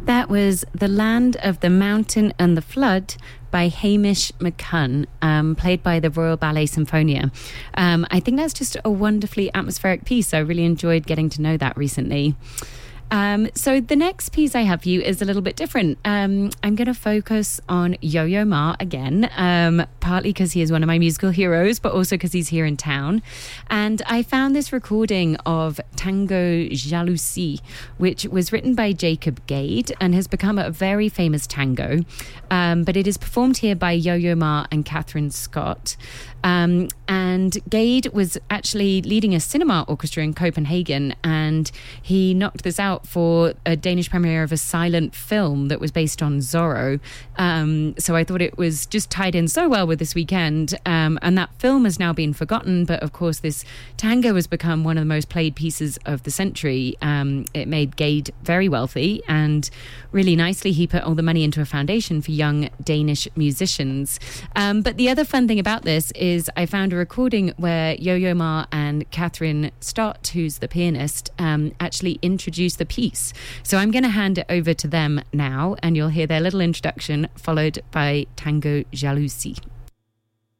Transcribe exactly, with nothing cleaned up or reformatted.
That was The Land of the Mountain and the Flood by Hamish McCunn, um, played by the Royal Ballet Symphonia. Um, I think that's just a wonderfully atmospheric piece. I really enjoyed getting to know that recently. Um, so the next piece I have for you is a little bit different. Um, I'm going to focus on Yo-Yo Ma again, um, partly because he is one of my musical heroes, but also because he's here in town. And I found this recording of Tango Jalousie, which was written by Jacob Gade and has become a very famous tango. Um, but it is performed here by Yo-Yo Ma and Catherine Scott. Um, and Gade was actually leading a cinema orchestra in Copenhagen, and he knocked this out for a Danish premiere of a silent film that was based on Zorro. Um, so I thought it was just tied in so well with this weekend. Um, and that film has now been forgotten, but of course this tango has become one of the most played pieces of the century. Um, it made Gade very wealthy, and really nicely he put all the money into a foundation for young Danish musicians. Um, but the other fun thing about this is Is I found a recording where Yo-Yo Ma and Catherine Stott, who's the pianist, um, actually introduced the piece. So I'm going to hand it over to them now, and you'll hear their little introduction followed by Tango Jalousie.